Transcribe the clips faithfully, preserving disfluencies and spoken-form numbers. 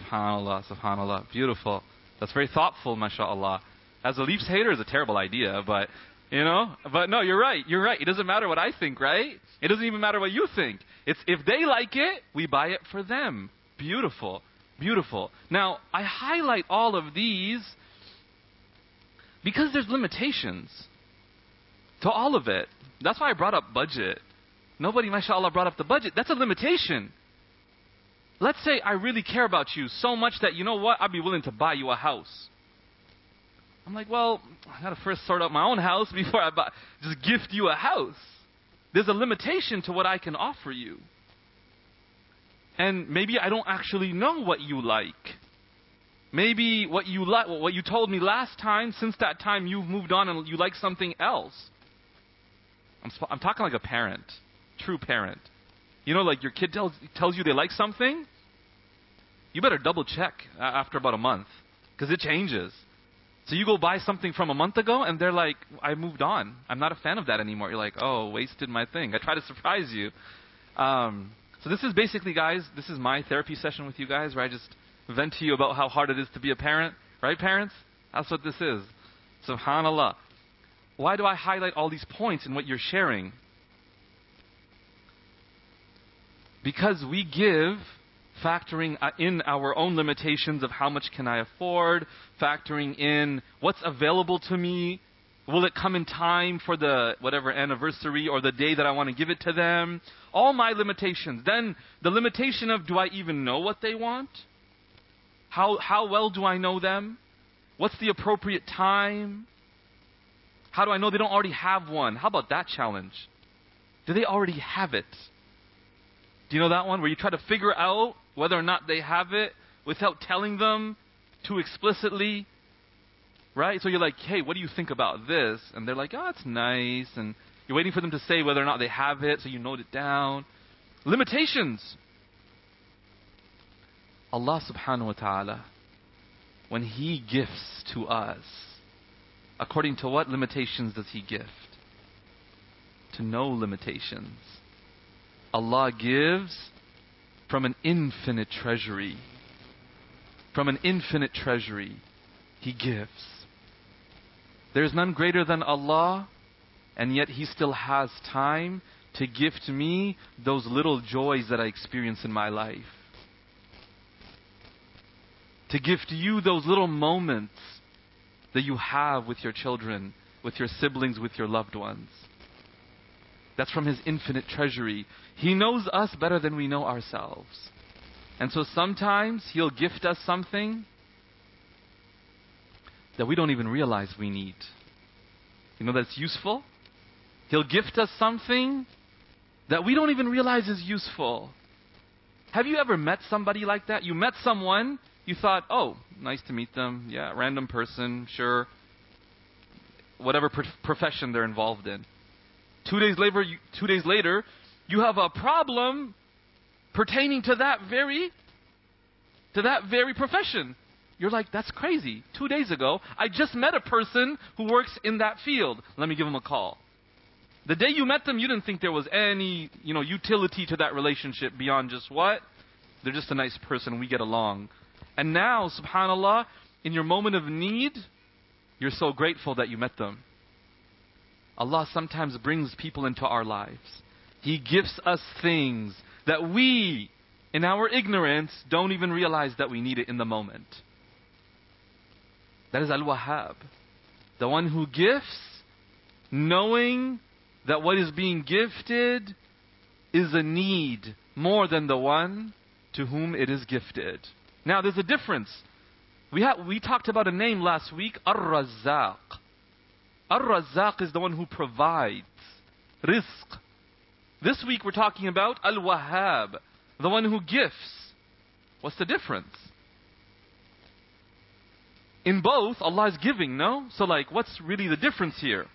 Subhanallah, subhanallah. Beautiful. That's very thoughtful, mashallah. As a Leafs hater is a terrible idea, but, you know, but no, you're right, you're right. It doesn't matter what I think, right? It doesn't even matter what you think. It's if they like it, we buy it for them. Beautiful, beautiful. Now, I highlight all of these because there's limitations to all of it. That's why I brought up budget. Nobody, mashallah, brought up the budget. That's a limitation. Let's say I really care about you so much that, you know what, I'd be willing to buy you a house. I'm like, well, I got to first sort out my own house before I buy, just gift you a house. There's a limitation to what I can offer you. And maybe I don't actually know what you like. Maybe what you like, what you told me last time, since that time you've moved on and you like something else. I'm, I'm talking like a parent, true parent. You know, like your kid tells tells you they like something, you better double check after about a month, because it changes. So you go buy something from a month ago, and they're like, I moved on. I'm not a fan of that anymore. You're like, oh, wasted my thing. I try to surprise you. Um, so this is basically, guys, this is my therapy session with you guys, where I just vent to you about how hard it is to be a parent. Right, parents? That's what this is. Subhanallah. Why do I highlight all these points in what you're sharing? Because we give, factoring in our own limitations of how much can I afford, factoring in what's available to me, will it come in time for the whatever anniversary or the day that I want to give it to them, all my limitations. Then the limitation of, do I even know what they want? How, how well do I know them? What's the appropriate time? How do I know they don't already have one? How about that challenge? Do they already have it? Do you know that one? Where you try to figure out whether or not they have it without telling them too explicitly. Right? So you're like, hey, what do you think about this? And they're like, oh, it's nice. And you're waiting for them to say whether or not they have it, so you note it down. Limitations. Allah subhanahu wa ta'ala, when He gifts to us, according to what limitations does He gift? To no limitations. Allah gives from an infinite treasury. From an infinite treasury, He gives. There is none greater than Allah, and yet He still has time to gift me those little joys that I experience in my life. To gift you those little moments that you have with your children, with your siblings, with your loved ones. That's from His infinite treasury. He knows us better than we know ourselves. And so sometimes He'll gift us something that we don't even realize we need. You know that's useful? He'll gift us something that we don't even realize is useful. Have you ever met somebody like that? You met someone, you thought, oh, nice to meet them. Yeah, random person, sure. Whatever pro- profession they're involved in. Two days later, you, two days later, you have a problem pertaining to that very, to that very profession. You're like, that's crazy. Two days ago, I just met a person who works in that field. Let me give him a call. The day you met them, you didn't think there was any, you know, utility to that relationship beyond just what? They're just a nice person. We get along. And now, subhanallah, in your moment of need, you're so grateful that you met them. Allah sometimes brings people into our lives. He gives us things that we, in our ignorance, don't even realize that we need it in the moment. That is Al-Wahhab. The one who gifts, knowing that what is being gifted is a need more than the one to whom it is gifted. Now, there's a difference. We, ha- we talked about a name last week, Ar-Razzaq. Ar-Razzaq is the one who provides rizq. This week we're talking about Al-Wahhab, the one who gifts. What's the difference? In both, Allah is giving, no? So like, what's really the difference here?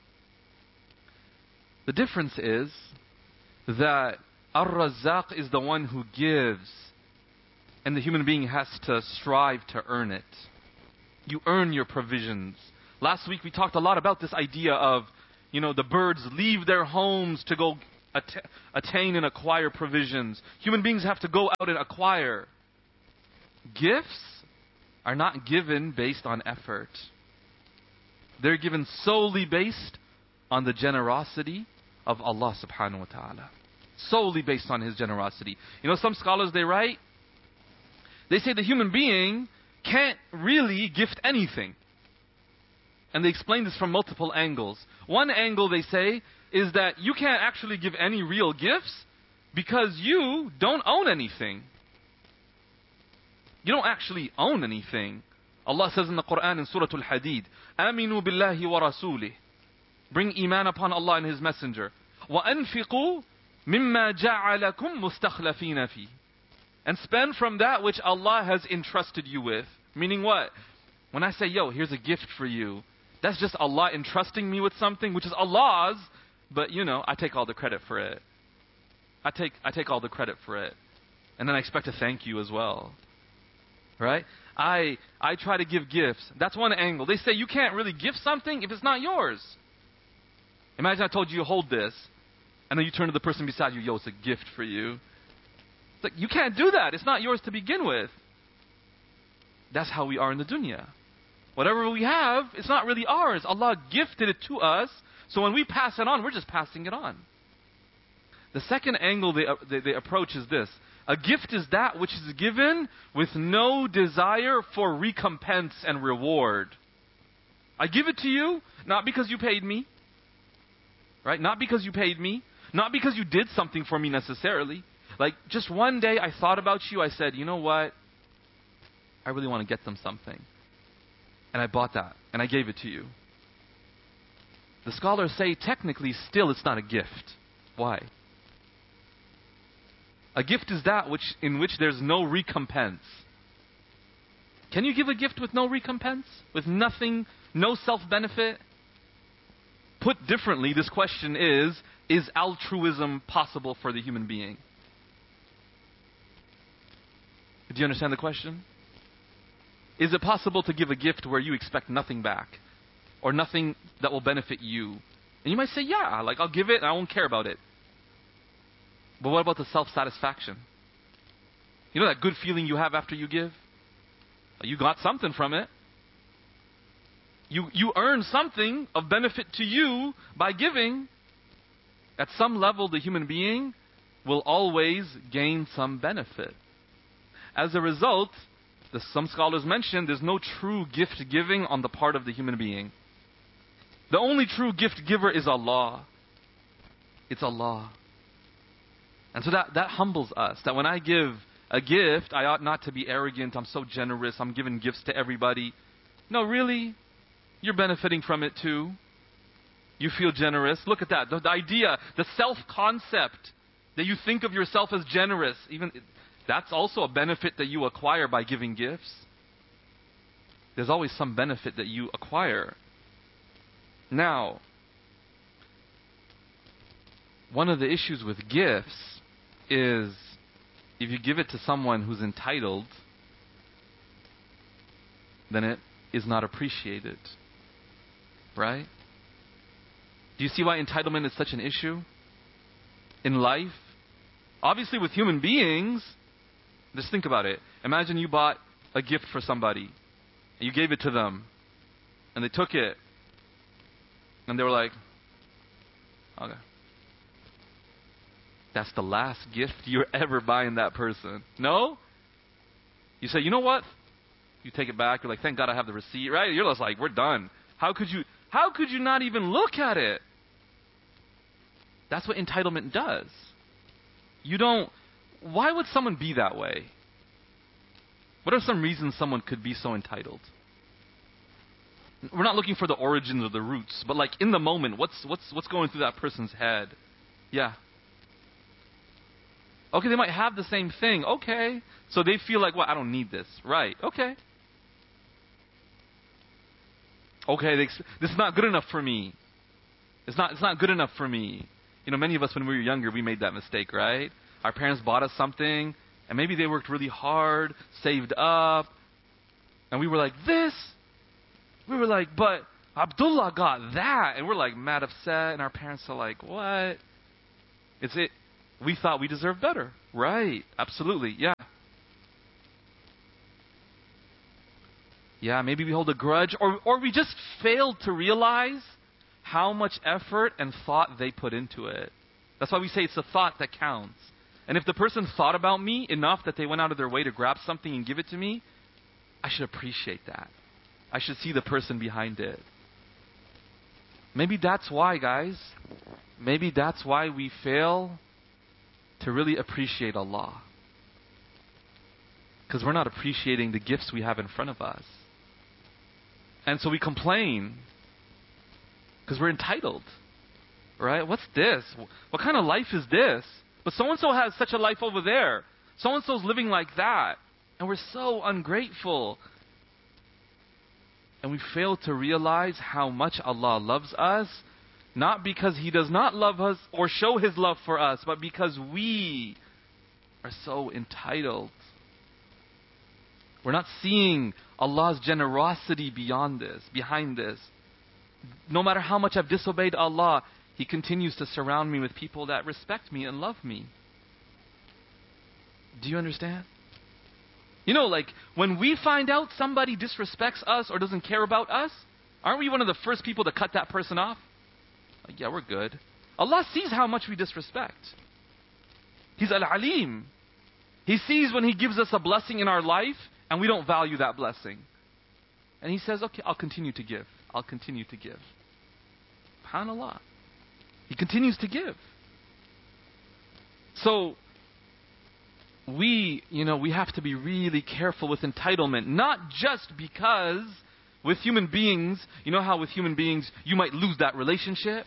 The difference is that Ar-Razzaq is the one who gives, and the human being has to strive to earn it. You earn your provisions. Last week we talked a lot about this idea of, you know, the birds leave their homes to go att- attain and acquire provisions. Human beings have to go out and acquire. Gifts are not given based on effort. They're given solely based on the generosity of Allah subhanahu wa ta'ala. Solely based on His generosity. You know, some scholars, they write, they say the human being can't really gift anything. And they explain this from multiple angles. One angle, they say, is that you can't actually give any real gifts because you don't own anything. You don't actually own anything. Allah says in the Quran in Surah Al-Hadid, Aminu billahi wa rasulih. Bring iman upon Allah and His Messenger. وَأَنْفِقُوا مِمَّا جَعَلَكُمْ مُسْتَخْلَفِينَ فِيهِ. And spend from that which Allah has entrusted you with. Meaning what? When I say, yo, here's a gift for you, that's just Allah entrusting me with something, which is Allah's, but you know, I take all the credit for it. I take, I take all the credit for it. And then I expect to thank you as well. Right? I, I try to give gifts. That's one angle. They say you can't really give something if it's not yours. Imagine I told you, hold this, and then you turn to the person beside you, yo, it's a gift for you. It's like, you can't do that. It's not yours to begin with. That's how we are in the dunya. Whatever we have, it's not really ours. Allah gifted it to us, so when we pass it on, we're just passing it on. The second angle they, they, they approach is this. A gift is that which is given with no desire for recompense and reward. I give it to you, not because you paid me. Right? Not because you paid me. Not because you did something for me necessarily. Like, just one day I thought about you. I said, you know what? I really want to get them something. And I bought that. And I gave it to you. The scholars say, technically, still it's not a gift. Why? A gift is that which in which there's no recompense. Can you give a gift with no recompense? With nothing, no self-benefit? Put differently, this question is, is altruism possible for the human being? Do you understand the question? Is it possible to give a gift where you expect nothing back? Or nothing that will benefit you? And you might say, yeah, like I'll give it and I won't care about it. But what about the self-satisfaction? You know that good feeling you have after you give? You got something from it. You, you earn something of benefit to you by giving. At some level, the human being will always gain some benefit. As a result, the, some scholars mention there's no true gift giving on the part of the human being. The only true gift giver is Allah. It's Allah. And so that, that humbles us. That when I give a gift, I ought not to be arrogant. I'm so generous. I'm giving gifts to everybody. No, really? You're benefiting from it too. You feel generous. Look at that. The, the idea, the self-concept that you think of yourself as generous, even that's also a benefit that you acquire by giving gifts. There's always some benefit that you acquire. Now, one of the issues with gifts is if you give it to someone who's entitled, then it is not appreciated. Right? Do you see why entitlement is such an issue in life? Obviously with human beings, just think about it. Imagine you bought a gift for somebody and you gave it to them and they took it and they were like, okay. That's the last gift you're ever buying that person. No? You say, you know what? You take it back. You're like, thank God I have the receipt, right? You're just like, we're done. How could you, how could you not even look at it? That's what entitlement does. You don't, why would someone be that way? What are some reasons someone could be so entitled? We're not looking for the origins or the roots, but like in the moment, what's, what's, what's going through that person's head? Yeah. Okay, they might have the same thing. Okay. So they feel like, well, I don't need this. Right. Okay. Okay, they, this is not good enough for me. It's not, it's not good enough for me. You know, many of us when we were younger, we made that mistake, right? Our parents bought us something, and maybe they worked really hard, saved up, and we were like, this? We were like, but Abdullah got that. And we're like mad upset, and our parents are like, what? It's it. We thought we deserved better. Right. Absolutely. Yeah. Yeah, maybe we hold a grudge, or, or we just failed to realize how much effort and thought they put into it. That's why we say it's the thought that counts. And if the person thought about me enough that they went out of their way to grab something and give it to me, I should appreciate that. I should see the person behind it. Maybe that's why, guys, maybe that's why we fail to really appreciate Allah. Because we're not appreciating the gifts we have in front of us. And so we complain because we're entitled. Right? What's this? What kind of life is this? But so-and-so has such a life over there. So-and-so's living like that. And we're so ungrateful. And we fail to realize how much Allah loves us. Not because He does not love us or show His love for us, but because we are so entitled. We're not seeing Allah's generosity beyond this, behind this. No matter how much I've disobeyed Allah, He continues to surround me with people that respect me and love me. Do you understand? You know, like, when we find out somebody disrespects us or doesn't care about us, aren't we one of the first people to cut that person off? Like, yeah, we're good. Allah sees how much we disrespect. He's Al-Alim. He sees when He gives us a blessing in our life and we don't value that blessing. And He says, okay, I'll continue to give. I'll continue to give. SubhanAllah. He continues to give. So, we, you know, we have to be really careful with entitlement. Not just because with human beings, you know how with human beings you might lose that relationship?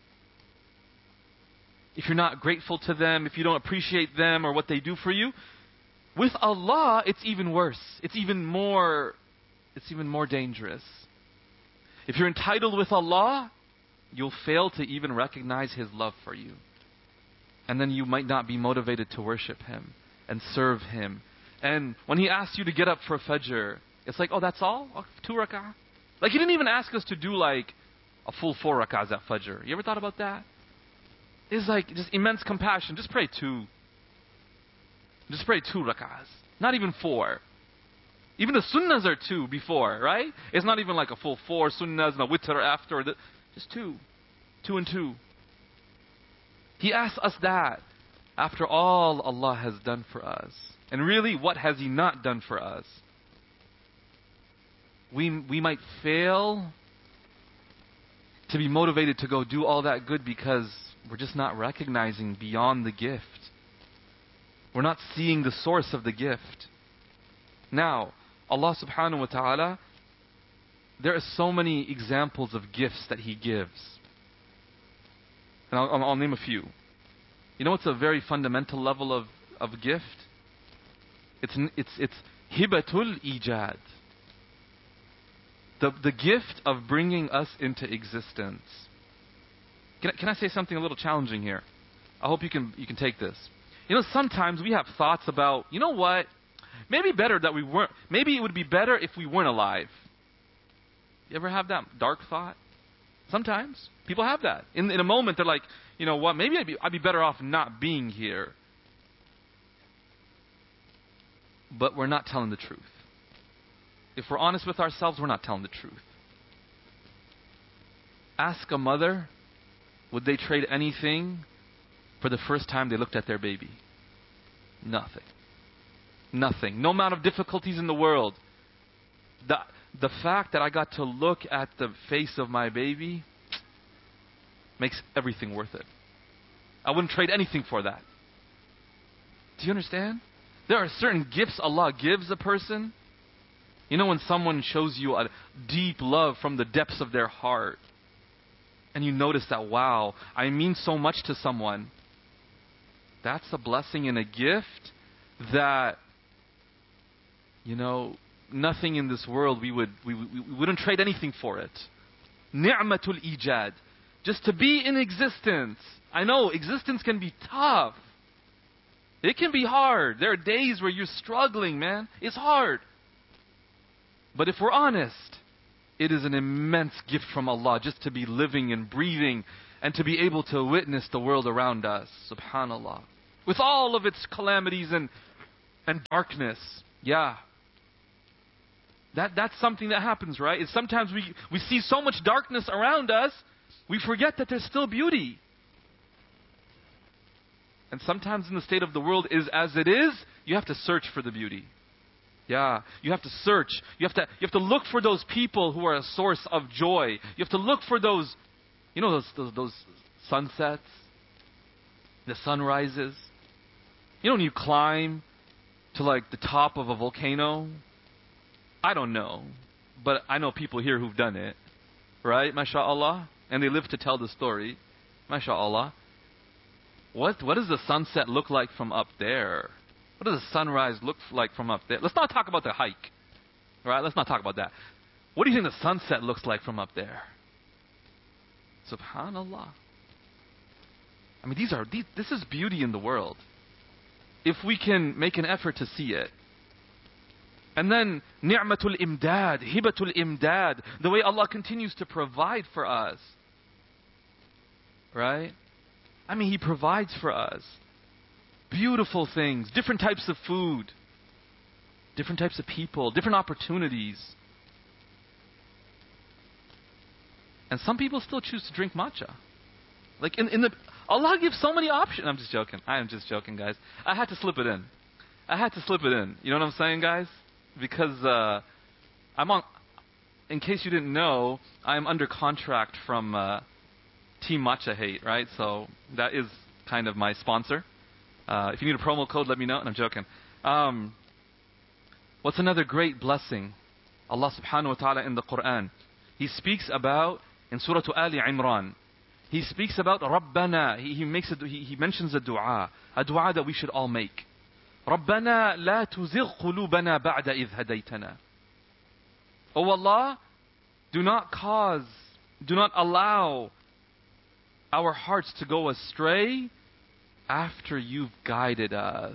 If you're not grateful to them, if you don't appreciate them or what they do for you. With Allah, it's even worse. It's even more, it's even more dangerous. If you're entitled with Allah, you'll fail to even recognize His love for you. And then you might not be motivated to worship Him and serve Him. And when He asks you to get up for Fajr, it's like, oh, that's all? Oh, two rak'ah? Like, He didn't even ask us to do like a full four rak'ahs at Fajr. You ever thought about that? It's like just immense compassion. Just pray two. Just pray two rak'ahs. Not even four. Even the sunnahs are two before, right? It's not even like a full four sunnahs and a witr after. Just two. Two and two. He asks us that after all Allah has done for us. And really, what has He not done for us? We, we might fail to be motivated to go do all that good because we're just not recognizing beyond the gift. We're not seeing the source of the gift. Now, Allah subhanahu wa ta'ala, there are so many examples of gifts that He gives. And I'll, I'll name a few. You know what's a very fundamental level of, of gift? It's, it's, it's hibatul ijad. The, the gift of bringing us into existence. Can I, can I say something a little challenging here? I hope you can, you can take this. You know, sometimes we have thoughts about, you know what? Maybe better that we weren't, maybe it would be better if we weren't alive. You ever have that dark thought? Sometimes. People have that. In, in a moment, they're like, you know what? Maybe I'd be, I'd be better off not being here. But we're not telling the truth. If we're honest with ourselves, we're not telling the truth. Ask a mother, would they trade anything for the first time they looked at their baby? Nothing. Nothing. No amount of difficulties in the world. The, the fact that I got to look at the face of my baby makes everything worth it. I wouldn't trade anything for that. Do you understand? There are certain gifts Allah gives a person. You know when someone shows you a deep love from the depths of their heart, and you notice that, wow, I mean so much to someone. That's a blessing and a gift that, you know, nothing in this world, we, would, we, we, we wouldn't trade anything for it. Ni'matul ijad. Just to be in existence. I know existence can be tough. It can be hard. There are days where you're struggling, man. It's hard. But if we're honest, it is an immense gift from Allah just to be living and breathing and to be able to witness the world around us. Subhanallah. With all of its calamities and, and darkness. Yeah. That, that's something that happens, right? Is sometimes we, we see so much darkness around us, we forget that there's still beauty. And sometimes in the state of the world is as it is, you have to search for the beauty. Yeah, you have to search. You have to, you have to look for those people who are a source of joy. You have to look for those, you know, those, those, those sunsets, the sunrises. You know when you climb to like the top of a volcano? I don't know, but I know people here who've done it, right? MashaAllah. And they live to tell the story. MashaAllah. What, what does the sunset look like from up there? What does the sunrise look like from up there? Let's not talk about the hike. Right? Let's not talk about that. What do you think the sunset looks like from up there? Subhanallah. I mean, these are these, this is beauty in the world. If we can make an effort to see it. And then, ni'matul imdad, hibatul imdad, the way Allah continues to provide for us. Right? I mean, He provides for us. Beautiful things, different types of food, different types of people, different opportunities. And some people still choose to drink matcha. Like in, in the, Allah gives so many options. I'm just joking. I am just joking, guys. I had to slip it in. I had to slip it in. You know what I'm saying, guys? Because uh, I'm on, in case you didn't know, I'm under contract from uh, Team Matcha Hate, right? So that is kind of my sponsor. Uh, if you need a promo code, let me know. And I'm joking. Um, what's another great blessing? Allah subhanahu wa ta'ala in the Quran. He speaks about, in Surah Ali Imran, He speaks about Rabbana. He, he, makes a, he, he mentions a dua. A dua that we should all make. رَبَّنَا لَا تُزِغْ قُلُوبَنَا بَعْدَ إِذْ هَدَيْتَنَا. O Allah, do not cause, do not allow our hearts to go astray after you've guided us.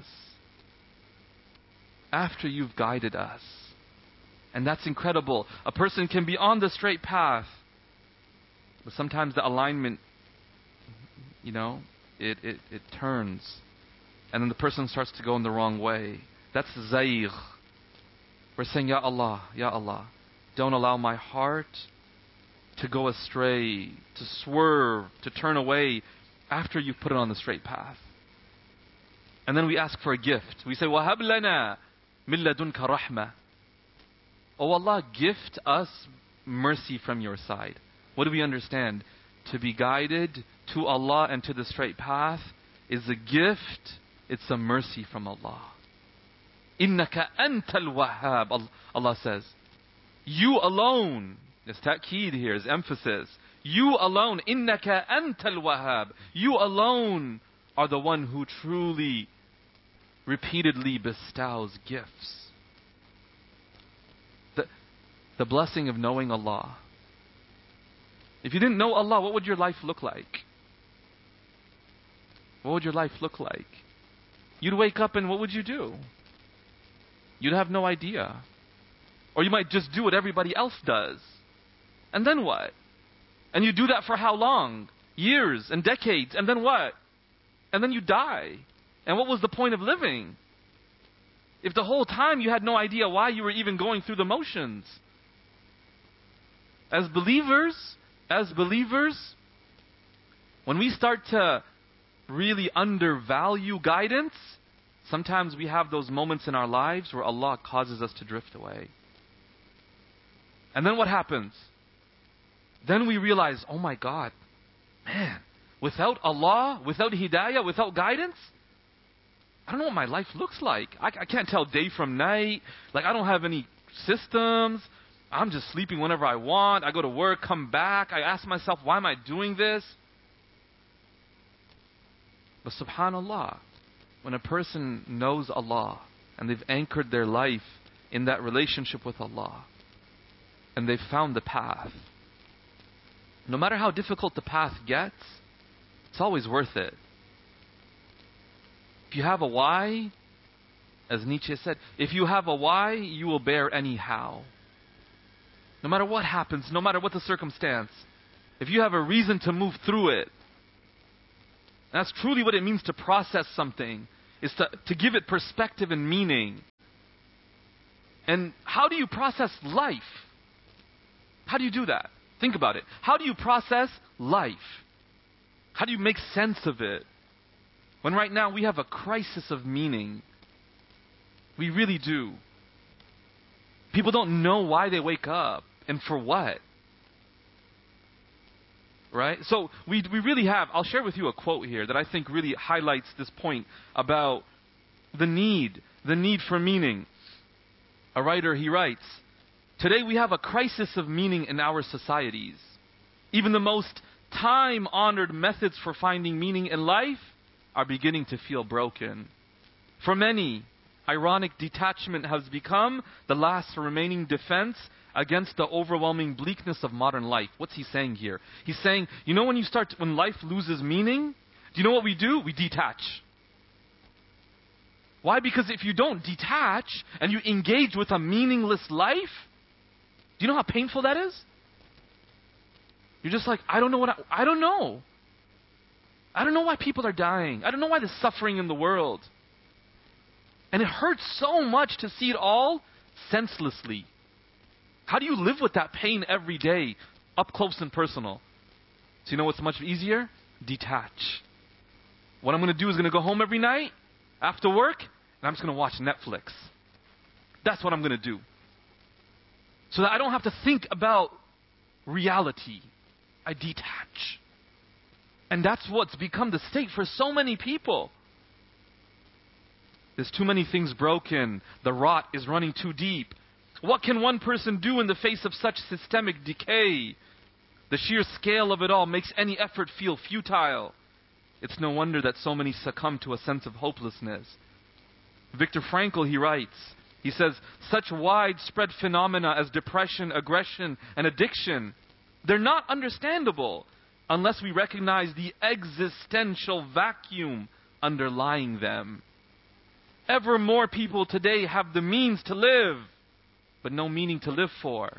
After you've guided us. And that's incredible. A person can be on the straight path, but sometimes the alignment, you know, it, it, it turns. And then the person starts to go in the wrong way. That's zayg. We're saying, Ya Allah, Ya Allah, don't allow my heart to go astray, to swerve, to turn away after you've put it on the straight path. And then we ask for a gift. We say, وَهَبْ لَنَا مِن لَدُنْكَ رَحْمَةً. Oh Allah, gift us mercy from your side. What do we understand? To be guided to Allah and to the straight path is a gift. It's a mercy from Allah. إِنَّكَ أَنْتَ الْوَهَّابِ. Allah says, you alone. There's ta'keed here, is emphasis. You alone. إِنَّكَ أَنْتَ الْوَهَّابِ. You alone are the one who truly, repeatedly bestows gifts. The, the blessing of knowing Allah. If you didn't know Allah, what would your life look like? What would your life look like? You'd wake up and what would you do? You'd have no idea. Or you might just do what everybody else does. And then what? And you do that for how long? Years and decades. And then what? And then you die. And what was the point of living? If the whole time you had no idea why you were even going through the motions. As believers, as believers, when we start to really undervalue guidance, sometimes we have those moments in our lives where Allah causes us to drift away. And then what happens? Then we realize, oh my God, man, without Allah, without hidayah, without guidance, I don't know what my life looks like. I, I can't tell day from night. Like, I don't have any systems. I'm just sleeping whenever I want. I go to work, come back. I ask myself, why am I doing this? But subhanallah, when a person knows Allah and they've anchored their life in that relationship with Allah and they've found the path, no matter how difficult the path gets, it's always worth it. If you have a why, as Nietzsche said, if you have a why, you will bear any how. No matter what happens, no matter what the circumstance, if you have a reason to move through it, that's truly what it means to process something, is to, to give it perspective and meaning. And how do you process life? How do you do that? Think about it. How do you process life? How do you make sense of it? When right now we have a crisis of meaning. We really do. People don't know why they wake up and for what. Right? So we we really have, I'll share with you a quote here that I think really highlights this point about the need, the need for meaning. A writer, he writes, "Today we have a crisis of meaning in our societies. Even the most time-honored methods for finding meaning in life are beginning to feel broken. For many, ironic detachment has become the last remaining defense against the overwhelming bleakness of modern life." What's he saying here? He's saying, you know when you start, when life loses meaning, do you know what we do? We detach. Why? Because if you don't detach and you engage with a meaningless life, do you know how painful that is? You're just like, I don't know what I, I don't know. I don't know why people are dying. I don't know why there's suffering in the world. And it hurts so much to see it all senselessly. How do you live with that pain every day, up close and personal? So you know what's much easier? Detach. What I'm going to do is going to go home every night after work, and I'm just going to watch Netflix. That's what I'm going to do. So that I don't have to think about reality. I detach. And that's what's become the state for so many people. There's too many things broken. The rot is running too deep. What can one person do in the face of such systemic decay? The sheer scale of it all makes any effort feel futile. It's no wonder that so many succumb to a sense of hopelessness. Viktor Frankl, he writes, he says, such widespread phenomena as depression, aggression, and addiction, they're not understandable unless we recognize the existential vacuum underlying them. Ever more people today have the means to live, but no meaning to live for.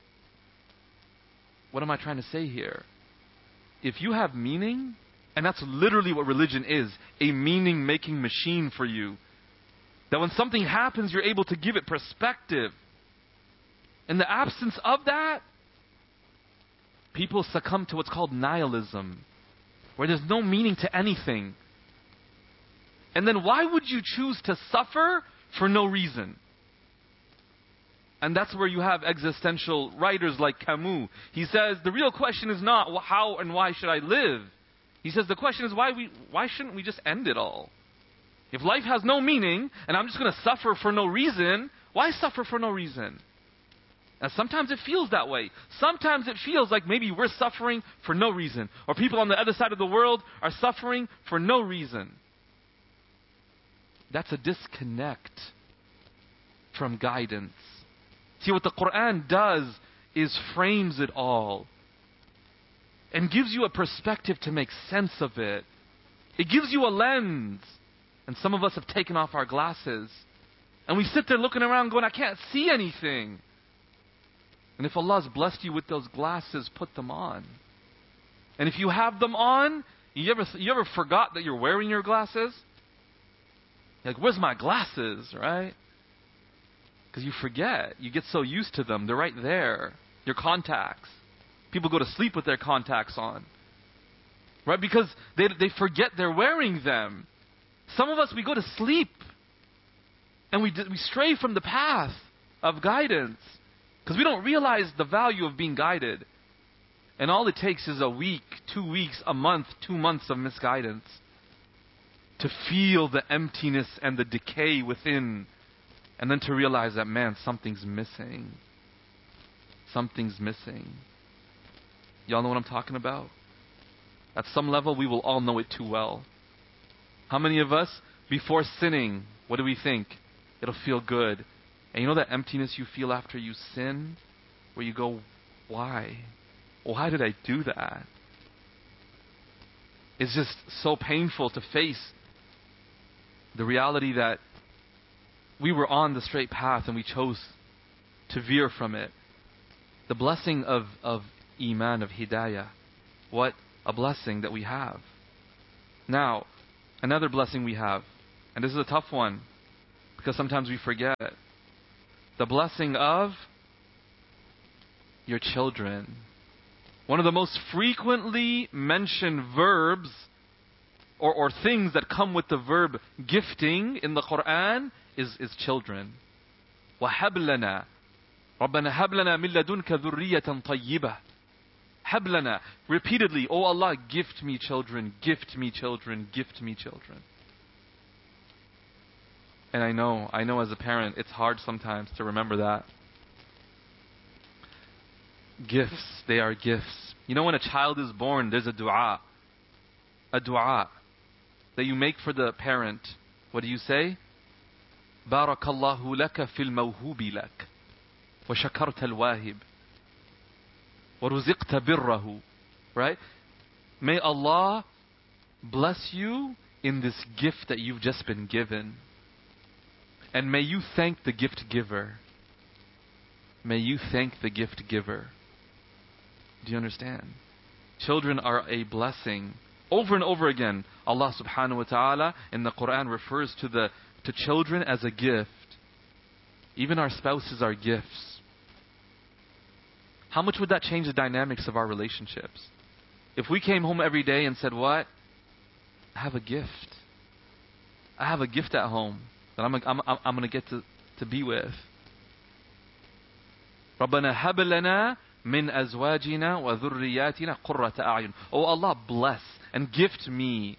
What am I trying to say here? If you have meaning, and that's literally what religion is, a meaning-making machine for you, that when something happens, you're able to give it perspective. In the absence of that, people succumb to what's called nihilism, where there's no meaning to anything. And then why would you choose to suffer for no reason? And that's where you have existential writers like Camus. He says, the real question is not well, how and why should I live? He says the question is why we why shouldn't we just end it all? If life has no meaning and I'm just going to suffer for no reason, why suffer for no reason? And sometimes it feels that way. Sometimes it feels like maybe we're suffering for no reason. Or people on the other side of the world are suffering for no reason. That's a disconnect from guidance. See, what the Quran does is frames it all and gives you a perspective to make sense of it. It gives you a lens. And some of us have taken off our glasses. And we sit there looking around going, I can't see anything. And if Allah has blessed you with those glasses, put them on. And if you have them on, you ever, you ever forgot that you're wearing your glasses? You're like, where's my glasses, right? Because you forget. You get so used to them. They're right there. Your contacts. People go to sleep with their contacts on. Right? Because they, they forget they're wearing them. Some of us, we go to sleep. And we, we stray from the path of guidance. Because we don't realize the value of being guided. And all it takes is a week, two weeks, a month, two months of misguidance to feel the emptiness and the decay within. And then to realize that, man, something's missing. Something's missing. Y'all know what I'm talking about? At some level, we will all know it too well. How many of us, before sinning, what do we think? It'll feel good. And you know that emptiness you feel after you sin? Where you go, why? Why did I do that? It's just so painful to face the reality that we were on the straight path and we chose to veer from it. The blessing of, of Iman, of Hidayah. What a blessing that we have. Now, another blessing we have, and this is a tough one, because sometimes we forget it. The blessing of your children. One of the most frequently mentioned verbs or, or things that come with the verb gifting in the Quran is, is children. وَهَبْ لَنَا رَبَّنَا هَبْ لَنَا مِن لَدُنْكَ ذُرِّيَّةً طَيِّبَةً. هَبْ لَنَا. Repeatedly, oh Allah, gift me children, gift me children, gift me children. And I know, I know as a parent, it's hard sometimes to remember that. Gifts, they are gifts. You know when a child is born, there's a dua. A dua that you make for the parent. What do you say? بارك الله لك في الموهوب لك وشكرت الواهب ورزقت بره. Right? May Allah bless you in this gift that you've just been given. And may you thank the gift giver. May you thank the gift giver. Do you understand? Children are a blessing. Over and over again, Allah subhanahu wa ta'ala in the Quran refers to the to children as a gift. Even our spouses are gifts. How much would that change the dynamics of our relationships? If we came home every day and said, what? I have a gift. I have a gift at home that I'm, I'm, I'm going to get to, to be with. رَبَّنَا هَبْ لَنَا مِنْ أَزْوَاجِنَا وَذُرِّيَّاتِنَا قُرَّةَ أَعْيُنٍ. Oh Allah, bless and gift me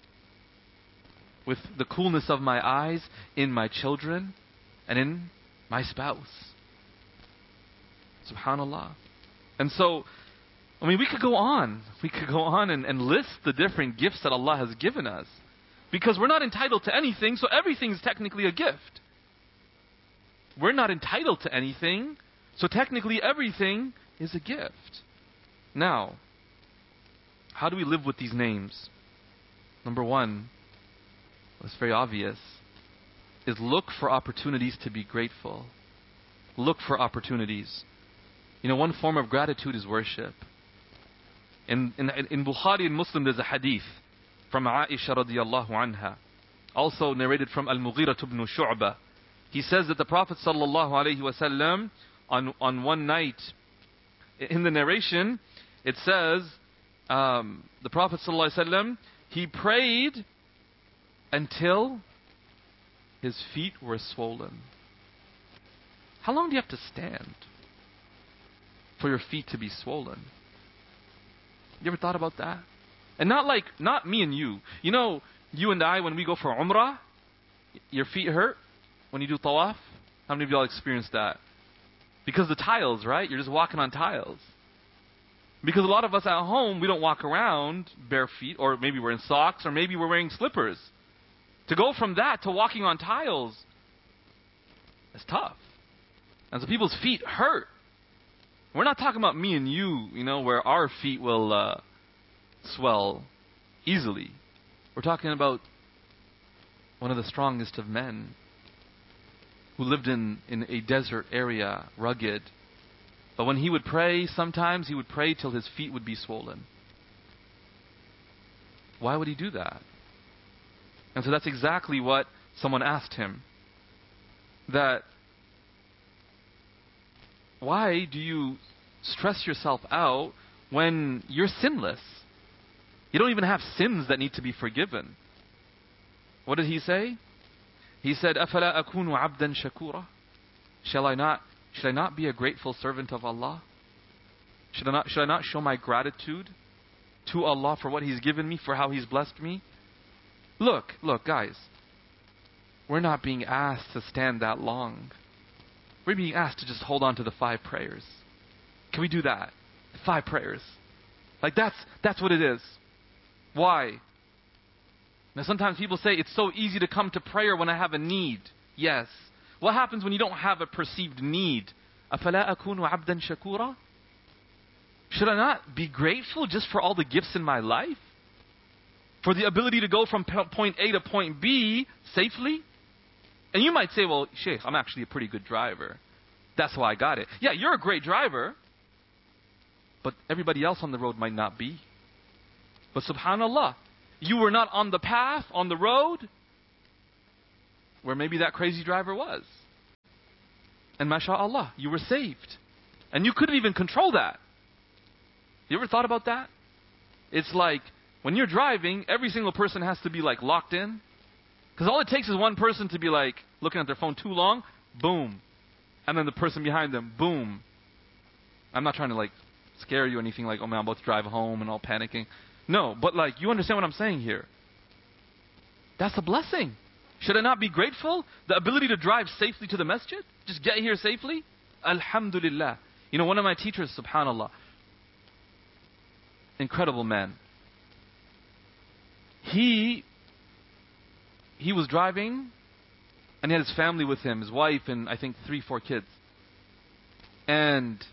with the coolness of my eyes in my children and in my spouse. Subhanallah. And so, I mean, we could go on. We could go on and, and list the different gifts that Allah has given us. Because we're not entitled to anything, so everything is technically a gift. We're not entitled to anything, so technically everything is a gift. Now, how do we live with these names? Number one, it's very obvious, is look for opportunities to be grateful. Look for opportunities. You know, one form of gratitude is worship. In, in, in Bukhari and Muslim, there's a hadith from Aisha radiyallahu anha, also narrated from Al-Mughirah ibn Shu'bah. He says that the Prophet sallallahu alayhi wasallam, on, on one night, in the narration, it says, um, the Prophet sallallahu alayhi wasallam, he prayed until his feet were swollen. How long do you have to stand for your feet to be swollen? You ever thought about that? And not like, not me and you. You know, you and I, when we go for Umrah, your feet hurt when you do tawaf. How many of y'all experienced that? Because the tiles, right? You're just walking on tiles. Because a lot of us at home, we don't walk around bare feet, or maybe we're in socks, or maybe we're wearing slippers. To go from that to walking on tiles, it's tough. And so people's feet hurt. We're not talking about me and you, you know, where our feet will uh, swell easily. We're talking about one of the strongest of men who lived in, in a desert area, rugged. But when he would pray, sometimes he would pray till his feet would be swollen. Why would he do that? And so that's exactly what someone asked him. That, why do you stress yourself out when you're sinless? You don't even have sins that need to be forgiven. What did he say? He said, أَفَلَا أَكُونُ عَبْدًا شَكُورًا. Shall I not, should I not be a grateful servant of Allah? Should I not, should I not show my gratitude to Allah for what He's given me, for how He's blessed me? Look, look, guys. We're not being asked to stand that long. We're being asked to just hold on to the five prayers. Can we do that? Five prayers. Like that's that's what it is. Why? Now sometimes people say it's so easy to come to prayer when I have a need. Yes. What happens when you don't have a perceived need? أَفَلَا أَكُونُ عَبْدًا شَكُورًا. Should I not be grateful just for all the gifts in my life? For the ability to go from point A to point B safely? And you might say, well, Sheikh, I'm actually a pretty good driver. That's why I got it. Yeah, you're a great driver. But everybody else on the road might not be. But subhanAllah, you were not on the path, on the road, where maybe that crazy driver was. And mashallah, you were saved. And you couldn't even control that. You ever thought about that? It's like, when you're driving, every single person has to be like locked in. Because all it takes is one person to be like looking at their phone too long, boom. And then the person behind them, boom. I'm not trying to like scare you or anything like, oh man, I'm about to drive home and all panicking. No, but like, you understand what I'm saying here. That's a blessing. Should I not be grateful? The ability to drive safely to the masjid? Just get here safely? Alhamdulillah. You know, one of my teachers, subhanallah, incredible man. He, he was driving and he had his family with him, his wife and I think three, four kids. And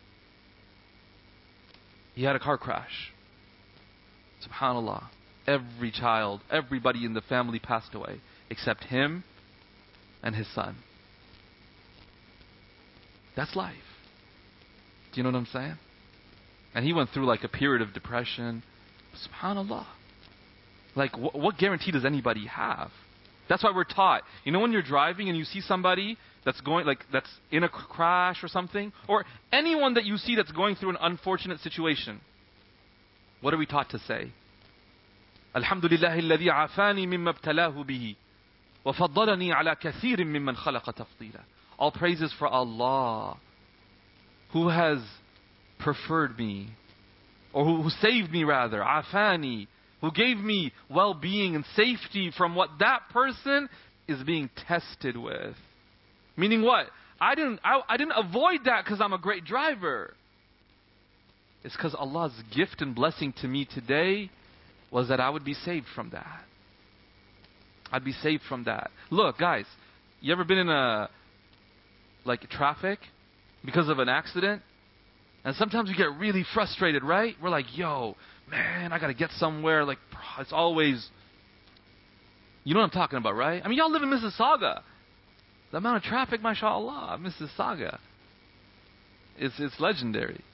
he had a car crash. Subhanallah. Every child, everybody in the family passed away, except him and his son. That's life. Do you know what I'm saying? And he went through like a period of depression. Subhanallah. Like, wh- what guarantee does anybody have? That's why we're taught. You know, when you're driving and you see somebody that's going, like, that's in a crash or something, or anyone that you see that's going through an unfortunate situation, what are we taught to say? Alhamdulillah alladhi afani mimma ibtalahu bihi wa faddalani ala kathirin mimman khalaqa tafdila. All praises for Allah, who has preferred me, or who, who saved me rather, afani, who gave me well-being and safety from what that person is being tested with. Meaning what? I didn't, I, I didn't avoid that because I'm a great driver. It's because Allah's gift and blessing to me today was that I would be saved from that. I'd be saved from that. Look, guys, you ever been in a, like, traffic because of an accident? And sometimes we get really frustrated, right? We're like, yo, man, I got to get somewhere. Like, it's always, you know what I'm talking about, right? I mean, y'all live in Mississauga. The amount of traffic, mashallah, Mississauga, it's, it's legendary.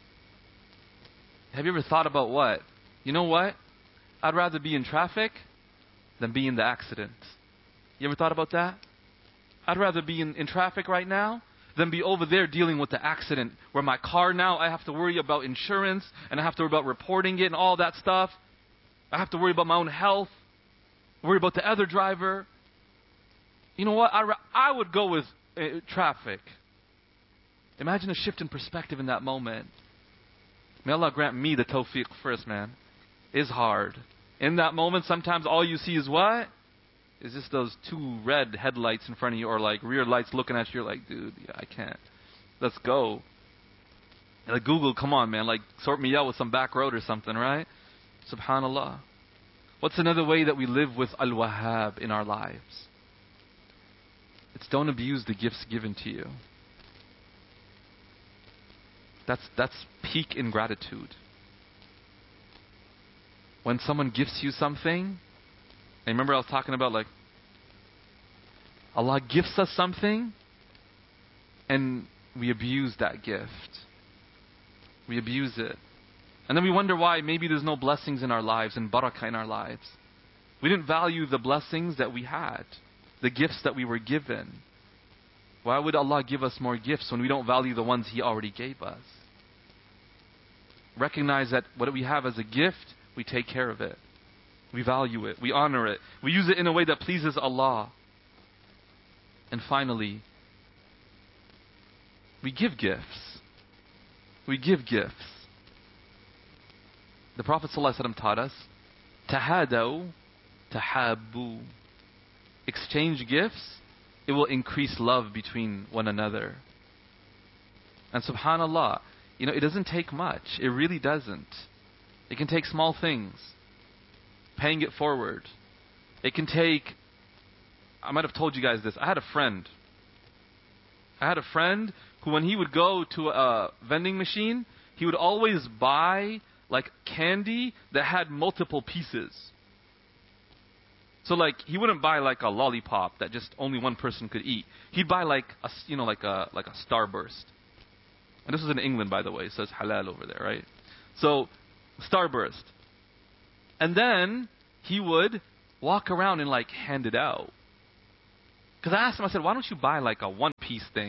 Have you ever thought about what? You know what? I'd rather be in traffic than be in the accident. You ever thought about that? I'd rather be in, in traffic right now than be over there dealing with the accident where my car now, I have to worry about insurance and I have to worry about reporting it and all that stuff. I have to worry about my own health, worry about the other driver. You know what? I, I would go with uh, traffic. Imagine a shift in perspective in that moment. May Allah grant me the tawfiq first, man. It's hard. In that moment, sometimes all you see is what? Is just those two red headlights in front of you or like rear lights looking at you. You're like, dude, yeah, I can't. Let's go. And like, Google, come on, man. Like, sort me out with some back road or something, right? Subhanallah. What's another way that we live with Al-Wahhab in our lives? It's don't abuse the gifts given to you. That's, that's peak ingratitude. When someone gifts you something, and remember I was talking about like, Allah gifts us something, and we abuse that gift. We abuse it. And then we wonder why maybe there's no blessings in our lives and barakah in our lives. We didn't value the blessings that we had, the gifts that we were given. Why would Allah give us more gifts when we don't value the ones He already gave us? Recognize that what we have as a gift, we take care of it. We value it. We honor it. We use it in a way that pleases Allah. And finally, we give gifts. We give gifts. The Prophet ﷺ taught us, Tahadaw, tahabbu. Exchange gifts, it will increase love between one another. And subhanallah, you know, it doesn't take much. It really doesn't. It can take small things. Paying it forward. It can take, I might have told you guys this. I had a friend. I had a friend who when he would go to a vending machine, he would always buy like candy that had multiple pieces. So like he wouldn't buy like a lollipop that just only one person could eat. He'd buy like a, you know, like a like a Starburst. And this was in England, by the way, so it's halal over there, right? So Starburst. And then he would walk around and like hand it out. Because I asked him, I said, why don't you buy like a one-piece thing?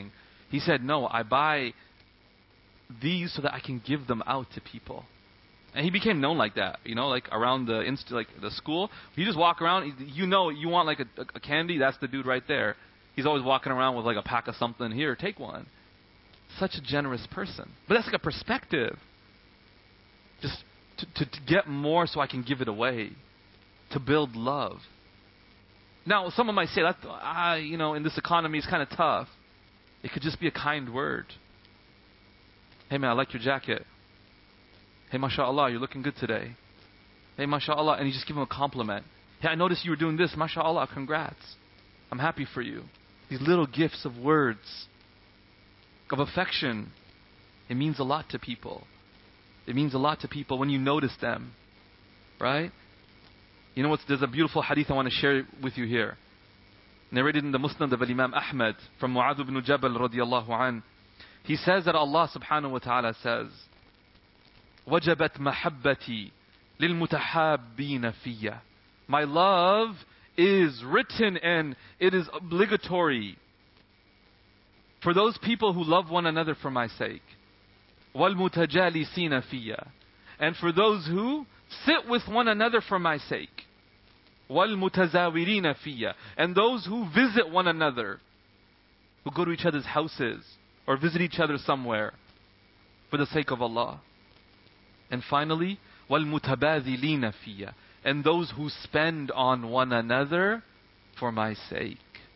He said, no, I buy these so that I can give them out to people. And he became known like that, you know, like around the inst- like the school. You just walk around, you know, you want like a, a candy, that's the dude right there. He's always walking around with like a pack of something. Here, take one. Such a generous person. But that's like a perspective. Just to, to, to get more so I can give it away. To build love. Now, someone might say, that, ah, you know, in this economy it's kind of tough. It could just be a kind word. Hey man, I like your jacket. Hey, mashallah, you're looking good today. Hey, mashallah, and you just give him a compliment. Hey, I noticed you were doing this. Mashallah, congrats. I'm happy for you. These little gifts of words, of affection, it means a lot to people. It means a lot to people when you notice them. Right? You know what's, there's a beautiful hadith I want to share with you here. Narrated in the Musnad of Imam Ahmad from Mu'adh ibn Jabal radiallahu an. He says that Allah subhanahu wa ta'ala says, وَجَبَتْ مَحَبَّتِي لِلْمُتَحَابِّينَ فِيَّ. My love is written and it is obligatory for those people who love one another for my sake. وَالْمُتَجَالِسِينَ فِيَّ. And for those who sit with one another for my sake. وَالْمُتَزَاوِرِينَ فِيَّ. And those who visit one another, who go to each other's houses or visit each other somewhere for the sake of Allah. And finally, وَالْمُتَبَاذِلِينَ فِيَّ. And those who spend on one another for my sake.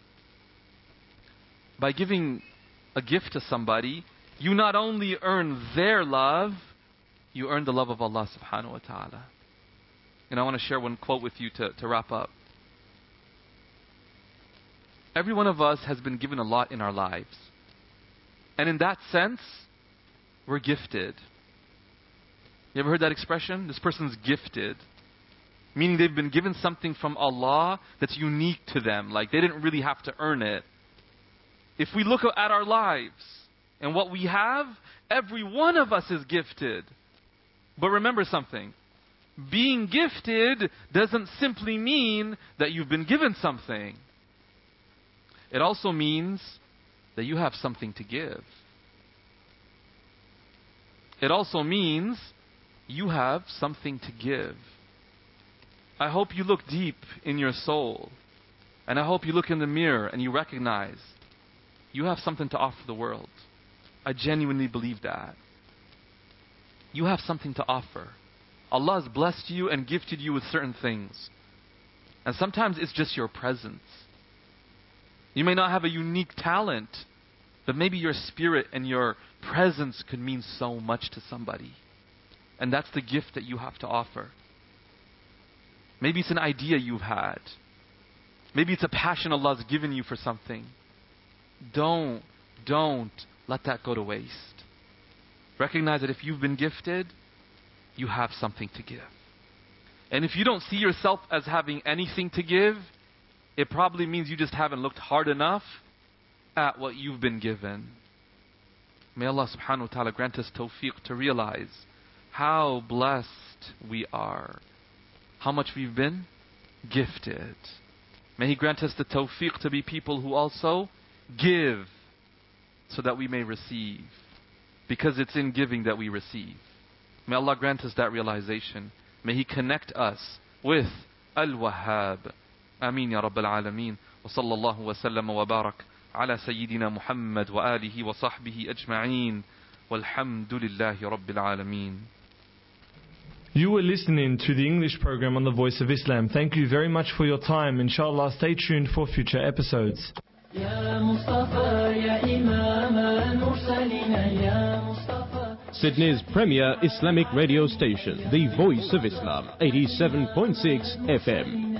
By giving a gift to somebody, you not only earn their love, you earn the love of Allah subhanahu wa ta'ala. And I want to share one quote with you to, to wrap up. Every one of us has been given a lot in our lives. And in that sense, we're gifted. You ever heard that expression? This person's gifted. Meaning they've been given something from Allah that's unique to them. Like they didn't really have to earn it. If we look at our lives and what we have, every one of us is gifted. But remember something. Being gifted doesn't simply mean that you've been given something. It also means that you have something to give. It also means you have something to give. I hope you look deep in your soul. And I hope you look in the mirror and you recognize you have something to offer the world. I genuinely believe that. You have something to offer. Allah has blessed you and gifted you with certain things. And sometimes it's just your presence. You may not have a unique talent, but maybe your spirit and your presence could mean so much to somebody. And that's the gift that you have to offer. Maybe it's an idea you've had. Maybe it's a passion Allah's given you for something. Don't, don't let that go to waste. Recognize that if you've been gifted, you have something to give. And if you don't see yourself as having anything to give, it probably means you just haven't looked hard enough at what you've been given. May Allah subhanahu wa ta'ala grant us tawfiq to realize how blessed we are. How much we've been gifted. May He grant us the tawfiq to be people who also give so that we may receive. Because it's in giving that we receive. May Allah grant us that realization. May He connect us with Al-Wahhab. Ameen ya Rabbil Alameen. Wa sallallahu wa sallam wa barak ala Sayyidina Muhammad wa alihi wa sahbihi ajma'een. Walhamdulillahi Rabbil Alameen. You were listening to the English program on the Voice of Islam. Thank you very much for your time. Inshallah, stay tuned for future episodes. Sydney's premier Islamic radio station, the Voice of Islam, eighty-seven point six F M.